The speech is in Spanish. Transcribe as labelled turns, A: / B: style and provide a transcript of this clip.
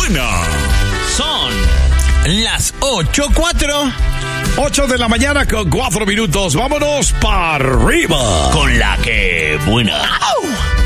A: buena.
B: Son las 8:04.
A: 8 de la mañana con 4 minutos. Vámonos para arriba.
B: Con la que buena.